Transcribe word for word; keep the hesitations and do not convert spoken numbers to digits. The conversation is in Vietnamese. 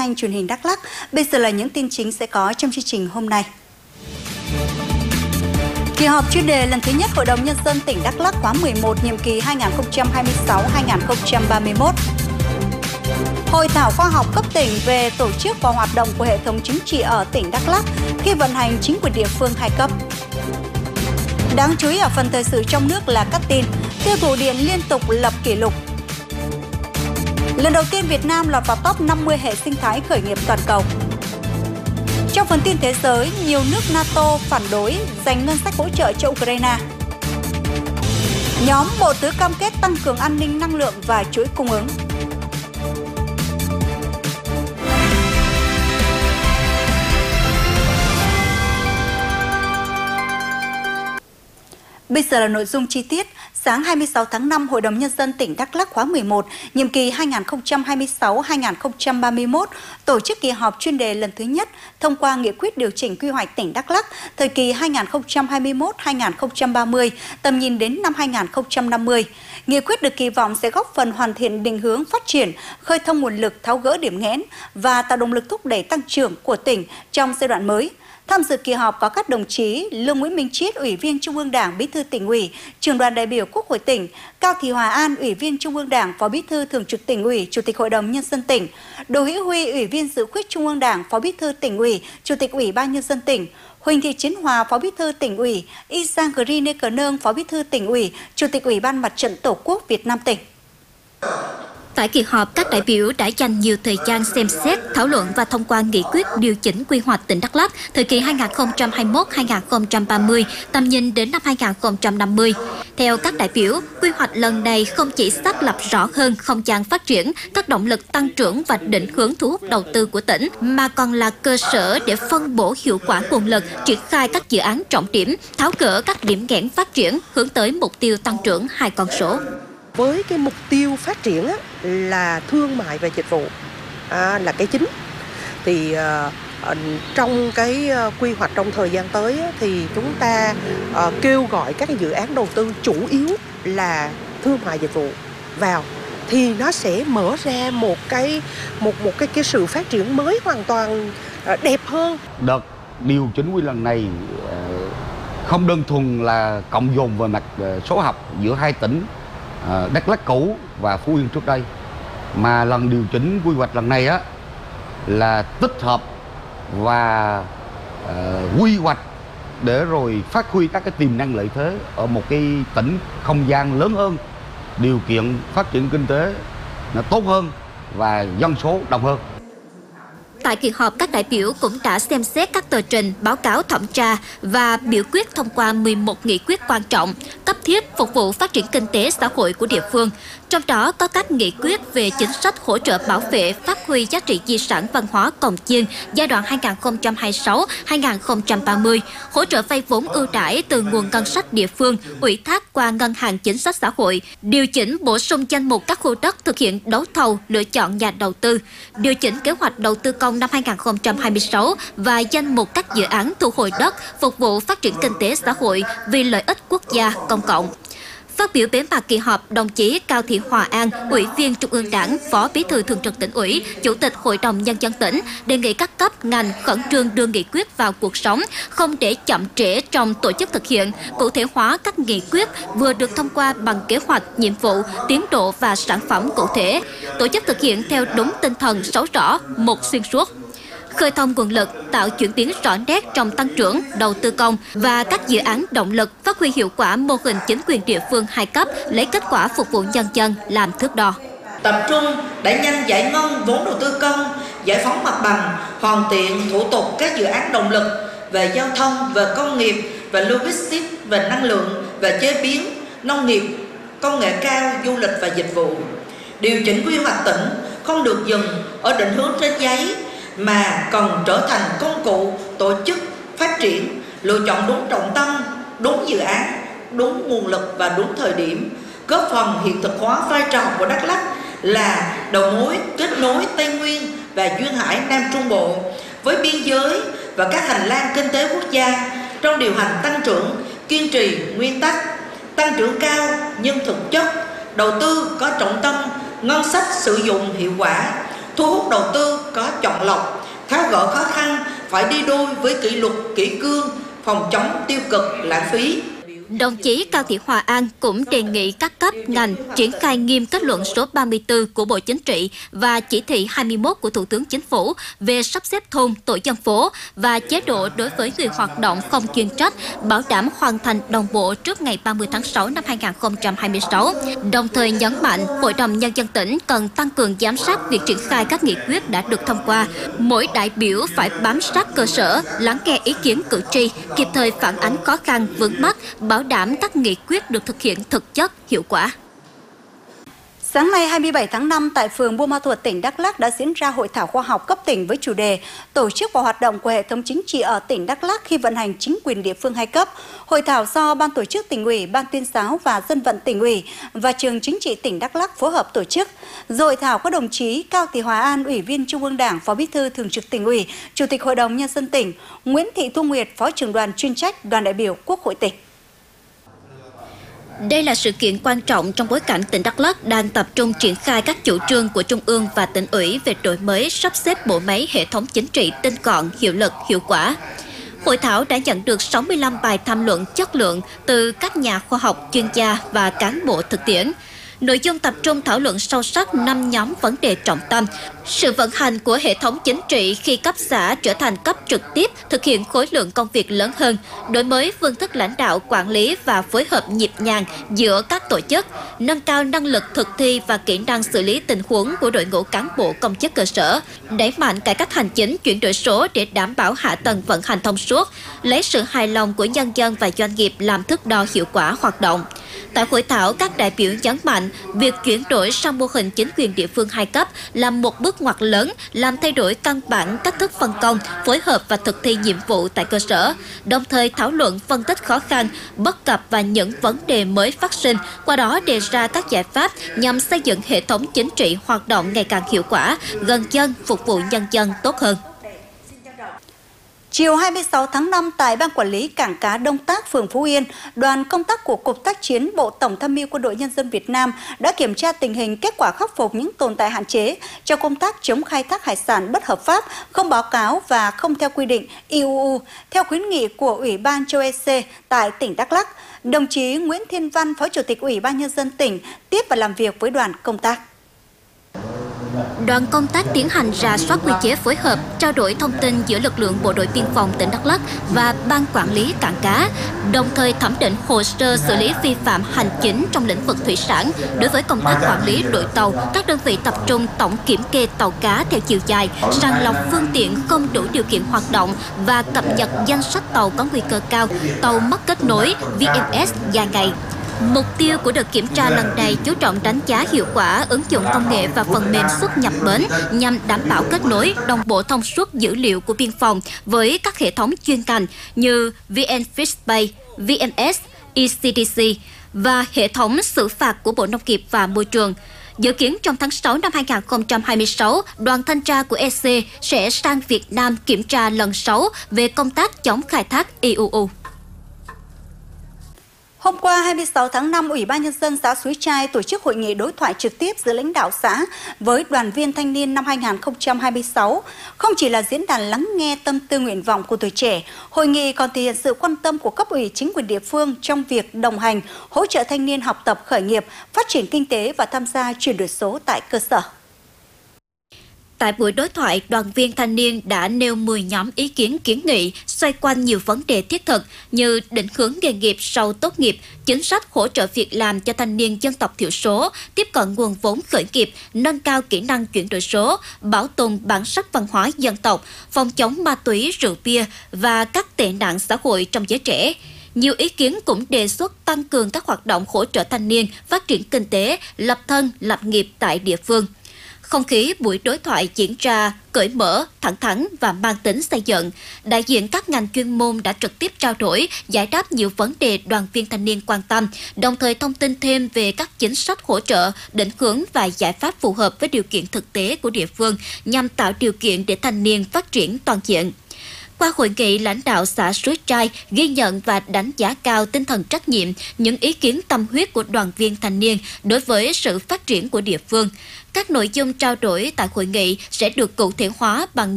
thanh Truyền hình Đắk Lắk. Bây giờ là những tin chính sẽ có trong chương trình hôm nay. Kỳ họp chuyên đề lần thứ nhất Hội đồng Nhân dân tỉnh Đắk Lắk khóa mười một, nhiệm kỳ hai nghìn không trăm hai mươi sáu đến hai nghìn không trăm ba mươi mốt. Hội thảo khoa học cấp tỉnh về tổ chức và hoạt động của hệ thống chính trị ở tỉnh Đắk Lắk khi vận hành chính quyền địa phương hai cấp. Đáng chú ý ở phần thời sự trong nước là các tin tiêu thụ điện liên tục lập kỷ lục. Lần đầu tiên Việt Nam lọt vào top năm mươi hệ sinh thái khởi nghiệp toàn cầu. Trong phần tin thế giới, nhiều nước NATO phản đối dành ngân sách hỗ trợ cho Ukraine. Nhóm Bộ Tứ cam kết tăng cường an ninh năng lượng và chuỗi cung ứng. Bây giờ là nội dung chi tiết. Sáng hai mươi sáu tháng năm, Hội đồng Nhân dân tỉnh Đắk Lắk khóa mười một, nhiệm kỳ hai nghìn không trăm hai mươi sáu đến hai nghìn không trăm ba mươi mốt, tổ chức kỳ họp chuyên đề lần thứ nhất, thông qua nghị quyết điều chỉnh quy hoạch tỉnh Đắk Lắk thời kỳ hai nghìn không trăm hai mươi mốt đến hai nghìn không trăm ba mươi, tầm nhìn đến năm hai nghìn không trăm năm mươi. Nghị quyết được kỳ vọng sẽ góp phần hoàn thiện định hướng phát triển, khơi thông nguồn lực, tháo gỡ điểm nghẽn và tạo động lực thúc đẩy tăng trưởng của tỉnh trong giai đoạn mới. Tham dự kỳ họp có các đồng chí Lương Nguyễn Minh Chiết, Ủy viên Trung ương Đảng, Bí thư Tỉnh ủy, Trưởng đoàn đại biểu Quốc hội tỉnh; Cao Thị Hòa An, Ủy viên Trung ương Đảng, Phó Bí thư Thường trực Tỉnh ủy, Chủ tịch Hội đồng Nhân dân tỉnh; Đỗ Hữu Huy, Ủy viên Dự khuyết Trung ương Đảng, Phó Bí thư Tỉnh ủy, Chủ tịch Ủy ban Nhân dân tỉnh; Huỳnh Thị Chiến Hòa, Phó Bí thư Tỉnh ủy; Isang Grine Cờ Nương, Phó Bí thư Tỉnh ủy, Chủ tịch Ủy ban Mặt trận Tổ quốc Việt Nam tỉnh. Tại kỳ họp, các đại biểu đã dành nhiều thời gian xem xét, thảo luận và thông qua nghị quyết điều chỉnh quy hoạch tỉnh Đắk Lắk thời kỳ hai nghìn không trăm hai mươi mốt đến hai nghìn không trăm ba mươi, tầm nhìn đến năm hai nghìn không trăm năm mươi. Theo các đại biểu, quy hoạch lần này không chỉ xác lập rõ hơn không gian phát triển, các động lực tăng trưởng và định hướng thu hút đầu tư của tỉnh, mà còn là cơ sở để phân bổ hiệu quả nguồn lực, triển khai các dự án trọng điểm, tháo gỡ các điểm nghẽn phát triển, hướng tới mục tiêu tăng trưởng hai con số. Với cái mục tiêu phát triển á, là thương mại và dịch vụ à, là cái chính, thì uh, trong cái uh, quy hoạch trong thời gian tới á, thì chúng ta uh, kêu gọi các cái dự án đầu tư chủ yếu là thương mại dịch vụ vào, thì nó sẽ mở ra một cái một một cái cái sự phát triển mới hoàn toàn uh, đẹp hơn. Đợt điều chỉnh quy lần này uh, không đơn thuần là cộng dồn về mặt uh, số học giữa hai tỉnh Đắk Lắk cũ và Phú Yên trước đây, mà lần điều chỉnh quy hoạch lần này á là tích hợp và uh, quy hoạch để rồi phát huy các cái tiềm năng lợi thế ở một cái tỉnh không gian lớn hơn, điều kiện phát triển kinh tế nó tốt hơn và dân số đông hơn. Tại kỳ họp, các đại biểu cũng đã xem xét các tờ trình, báo cáo thẩm tra và biểu quyết thông qua mười một nghị quyết quan trọng, cấp thiết phục vụ phát triển kinh tế xã hội của địa phương. Trong đó có các nghị quyết về chính sách hỗ trợ bảo vệ, phát huy giá trị di sản văn hóa Cồng Chiêng giai đoạn hai nghìn không trăm hai mươi sáu đến hai nghìn không trăm ba mươi, hỗ trợ vay vốn ưu đãi từ nguồn ngân sách địa phương, ủy thác qua Ngân hàng Chính sách Xã hội, điều chỉnh bổ sung danh mục các khu đất thực hiện đấu thầu, lựa chọn nhà đầu tư, điều chỉnh kế hoạch đầu tư công năm hai nghìn không trăm hai mươi sáu và danh mục các dự án thu hồi đất phục vụ phát triển kinh tế xã hội vì lợi ích quốc gia công cộng. Phát biểu bế mạc kỳ họp, đồng chí Cao Thị Hòa An, Ủy viên Trung ương Đảng, Phó Bí thư Thường trực Tỉnh ủy, Chủ tịch Hội đồng Nhân dân tỉnh, đề nghị các cấp ngành khẩn trương đưa nghị quyết vào cuộc sống, không để chậm trễ trong tổ chức thực hiện, cụ thể hóa các nghị quyết vừa được thông qua bằng kế hoạch, nhiệm vụ, tiến độ và sản phẩm cụ thể, tổ chức thực hiện theo đúng tinh thần sáu rõ, một xuyên suốt. Khơi thông nguồn lực, tạo chuyển biến rõ nét trong tăng trưởng, đầu tư công và các dự án động lực, phát huy hiệu quả mô hình chính quyền địa phương hai cấp, lấy kết quả phục vụ nhân dân làm thước đo. Tập trung đẩy nhanh giải ngân vốn đầu tư công, giải phóng mặt bằng, hoàn thiện thủ tục các dự án động lực về giao thông, về công nghiệp, về logistics, về năng lượng, về chế biến, nông nghiệp, công nghệ cao, du lịch và dịch vụ. Điều chỉnh quy hoạch tỉnh không được dừng ở định hướng trên giấy, mà cần trở thành công cụ tổ chức phát triển, lựa chọn đúng trọng tâm, đúng dự án, đúng nguồn lực và đúng thời điểm, góp phần hiện thực hóa vai trò của Đắk Lắk là đầu mối kết nối Tây Nguyên và Duyên Hải Nam Trung Bộ với biên giới và các hành lang kinh tế quốc gia trong điều hành tăng trưởng, kiên trì nguyên tắc tăng trưởng cao nhưng thực chất, đầu tư có trọng tâm, ngân sách sử dụng hiệu quả, thu hút đầu tư có chọn lọc, tháo gỡ khó khăn phải đi đôi với kỷ luật kỷ cương, phòng chống tiêu cực lãng phí. Đồng chí Cao Thị Hòa An cũng đề nghị các cấp, ngành triển khai nghiêm kết luận số ba mươi tư của Bộ Chính trị và chỉ thị hai mươi mốt của Thủ tướng Chính phủ về sắp xếp thôn, tổ dân phố và chế độ đối với người hoạt động không chuyên trách, bảo đảm hoàn thành đồng bộ trước ngày ba mươi tháng sáu năm hai nghìn không trăm hai mươi sáu. Đồng thời nhấn mạnh, Hội đồng Nhân dân tỉnh cần tăng cường giám sát việc triển khai các nghị quyết đã được thông qua. Mỗi đại biểu phải bám sát cơ sở, lắng nghe ý kiến cử tri, kịp thời phản ánh khó khăn, vướng mắc, bảo đảm các nghị quyết được thực hiện thực chất, hiệu quả. Sáng nay hai mươi bảy tháng năm tại phường Buôn Ma Thuột, tỉnh Đắk Lắk đã diễn ra hội thảo khoa học cấp tỉnh với chủ đề tổ chức và hoạt động của hệ thống chính trị ở tỉnh Đắk Lắk khi vận hành chính quyền địa phương hai cấp. Hội thảo do Ban tổ chức tỉnh ủy, Ban tuyên giáo và dân vận tỉnh ủy và Trường Chính trị tỉnh Đắk Lắk phối hợp tổ chức. Dự hội thảo có đồng chí Cao Thị Hòa An, Ủy viên Trung ương Đảng, Phó Bí thư Thường trực Tỉnh ủy, Chủ tịch Hội đồng Nhân dân tỉnh, Nguyễn Thị Thu Nguyệt, Phó trưởng đoàn chuyên trách Đoàn đại biểu Quốc hội tỉnh. Đây là sự kiện quan trọng trong bối cảnh tỉnh Đắk Lắk đang tập trung triển khai các chủ trương của Trung ương và tỉnh ủy về đổi mới, sắp xếp bộ máy hệ thống chính trị tinh gọn, hiệu lực, hiệu quả. Hội thảo đã nhận được sáu mươi lăm bài tham luận chất lượng từ các nhà khoa học, chuyên gia và cán bộ thực tiễn. Nội dung tập trung thảo luận sâu sắc năm nhóm vấn đề trọng tâm. Sự vận hành của hệ thống chính trị khi cấp xã trở thành cấp trực tiếp, thực hiện khối lượng công việc lớn hơn, đổi mới phương thức lãnh đạo, quản lý và phối hợp nhịp nhàng giữa các tổ chức, nâng cao năng lực thực thi và kỹ năng xử lý tình huống của đội ngũ cán bộ công chức cơ sở, đẩy mạnh cải cách hành chính, chuyển đổi số để đảm bảo hạ tầng vận hành thông suốt, lấy sự hài lòng của nhân dân và doanh nghiệp làm thước đo hiệu quả hoạt động. Tại hội thảo, các đại biểu nhấn mạnh việc chuyển đổi sang mô hình chính quyền địa phương hai cấp là một bước ngoặt lớn, làm thay đổi căn bản cách thức phân công, phối hợp và thực thi nhiệm vụ tại cơ sở, đồng thời thảo luận phân tích khó khăn, bất cập và những vấn đề mới phát sinh, qua đó đề ra các giải pháp nhằm xây dựng hệ thống chính trị hoạt động ngày càng hiệu quả, gần dân, phục vụ nhân dân tốt hơn. Chiều hai mươi sáu tháng năm tại Ban Quản lý Cảng cá Đông Tác, phường Phú Yên, đoàn công tác của Cục Tác chiến Bộ Tổng tham mưu Quân đội Nhân dân Việt Nam đã kiểm tra tình hình, kết quả khắc phục những tồn tại hạn chế trong công tác chống khai thác hải sản bất hợp pháp, không báo cáo và không theo quy định i u u, theo khuyến nghị của Ủy ban châu e xê tại tỉnh Đắk Lắk. Đồng chí Nguyễn Thiên Văn, Phó Chủ tịch Ủy ban Nhân dân tỉnh, tiếp và làm việc với đoàn công tác. Đoàn công tác tiến hành rà soát quy chế phối hợp, trao đổi thông tin giữa lực lượng bộ đội biên phòng tỉnh Đắk Lắk và Ban Quản lý Cảng cá, đồng thời thẩm định hồ sơ xử lý vi phạm hành chính trong lĩnh vực thủy sản. Đối với công tác quản lý đội tàu, các đơn vị tập trung tổng kiểm kê tàu cá theo chiều dài, sàng lọc phương tiện không đủ điều kiện hoạt động và cập nhật danh sách tàu có nguy cơ cao, tàu mất kết nối, vê em ét dài ngày. Mục tiêu của đợt kiểm tra lần này chú trọng đánh giá hiệu quả ứng dụng công nghệ và phần mềm xuất nhập bến nhằm đảm bảo kết nối đồng bộ thông suốt dữ liệu của biên phòng với các hệ thống chuyên ngành như vê en Fishpay, vê em ét, e xê đê xê và hệ thống xử phạt của Bộ Nông nghiệp và Môi trường. Dự kiến trong tháng sáu năm hai nghìn không trăm hai mươi sáu, đoàn thanh tra của e xê sẽ sang Việt Nam kiểm tra lần sáu về công tác chống khai thác i u u. Hôm qua hai mươi sáu tháng năm, Ủy ban Nhân dân xã Suối Trai tổ chức hội nghị đối thoại trực tiếp giữa lãnh đạo xã với đoàn viên thanh niên năm hai nghìn không trăm hai mươi sáu. Không chỉ là diễn đàn lắng nghe tâm tư nguyện vọng của tuổi trẻ, hội nghị còn thể hiện sự quan tâm của cấp ủy chính quyền địa phương trong việc đồng hành, hỗ trợ thanh niên học tập khởi nghiệp, phát triển kinh tế và tham gia chuyển đổi số tại cơ sở. Tại buổi đối thoại, đoàn viên thanh niên đã nêu mười nhóm ý kiến kiến nghị xoay quanh nhiều vấn đề thiết thực như định hướng nghề nghiệp sau tốt nghiệp, chính sách hỗ trợ việc làm cho thanh niên dân tộc thiểu số, tiếp cận nguồn vốn khởi nghiệp, nâng cao kỹ năng chuyển đổi số, bảo tồn bản sắc văn hóa dân tộc, phòng chống ma túy, rượu bia và các tệ nạn xã hội trong giới trẻ. Nhiều ý kiến cũng đề xuất tăng cường các hoạt động hỗ trợ thanh niên phát triển kinh tế, lập thân, lập nghiệp tại địa phương. Không khí buổi đối thoại diễn ra cởi mở, thẳng thắn và mang tính xây dựng. Đại diện các ngành chuyên môn đã trực tiếp trao đổi, giải đáp nhiều vấn đề đoàn viên thanh niên quan tâm, đồng thời thông tin thêm về các chính sách hỗ trợ, định hướng và giải pháp phù hợp với điều kiện thực tế của địa phương nhằm tạo điều kiện để thanh niên phát triển toàn diện. Qua hội nghị, lãnh đạo xã Suối Trai ghi nhận và đánh giá cao tinh thần trách nhiệm, những ý kiến tâm huyết của đoàn viên thanh niên đối với sự phát triển của địa phương. Các nội dung trao đổi tại hội nghị sẽ được cụ thể hóa bằng